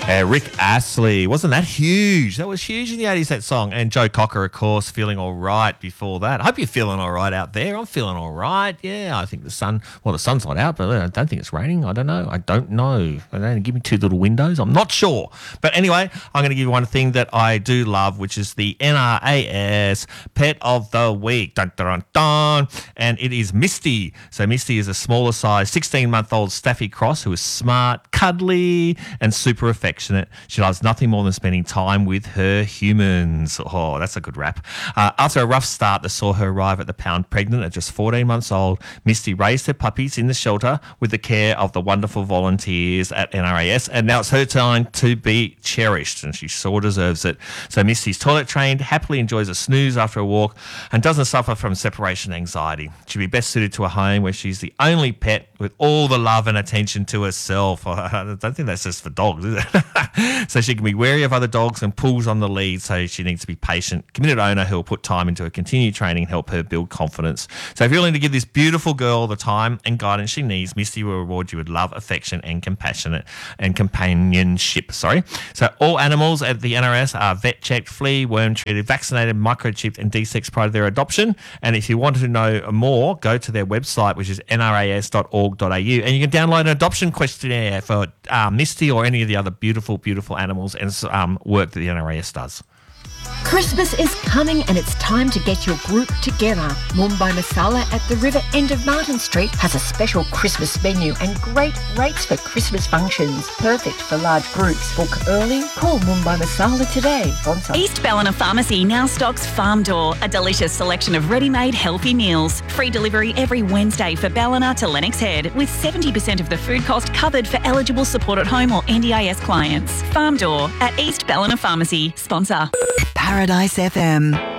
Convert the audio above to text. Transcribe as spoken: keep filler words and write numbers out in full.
Uh, Rick Astley, wasn't that huge? That was huge in the eighties, that song. And Joe Cocker, of course, Feeling All Right before that. I hope you're feeling all right out there. I'm feeling all right. Yeah, I think the sun, well, the sun's not out, but I don't think it's raining. I don't know. I don't know. I don't give me two little windows. I'm not sure. But anyway, I'm going to give you one thing that I do love, which is the N R A S Pet of the Week. Dun, dun, dun. And it is Misty. So Misty is a smaller size, sixteen-month-old Staffy Cross who is smart, cuddly, and super affectionate. She loves nothing more than spending time with her humans. Oh, that's a good rap. Uh, after a rough start that saw her arrive at the pound pregnant at just fourteen months old, Misty raised her puppies in the shelter with the care of the wonderful volunteers at N R A S, and now it's her time to be cherished, and she sure deserves it. So Misty's toilet trained, happily enjoys a snooze after a walk, and doesn't suffer from separation anxiety. She'd be best suited to a home where she's the only pet with all the love and attention to herself. I don't think that's just for dogs, is it? So she can be wary of other dogs and pulls on the lead, so she needs to be patient. Committed owner who will put time into her continued training and help her build confidence. So if you're willing to give this beautiful girl the time and guidance she needs, Misty will reward you with love, affection, and compassionate and companionship. Sorry. So all animals at the N R S are vet checked, flea, worm treated, vaccinated, microchipped, and desexed prior to their adoption. And if you want to know more, go to their website, which is n r a s dot org dot a u, and you can download an adoption questionnaire for uh, Misty or any of the other beautiful, beautiful animals and um, work that the N R A S does. Christmas is coming and it's time to get your group together. Mumbai Masala at the river end of Martin Street has a special Christmas menu and great rates for Christmas functions. Perfect for large groups. Book early. Call Mumbai Masala today. Sponsor. East Ballina Pharmacy now stocks Farm Door, a delicious selection of ready-made healthy meals. Free delivery every Wednesday for Ballina to Lennox Head, with seventy percent of the food cost covered for eligible support at home or N D I S clients. Farm Door at East Ballina Pharmacy. Sponsor. Paradise F M.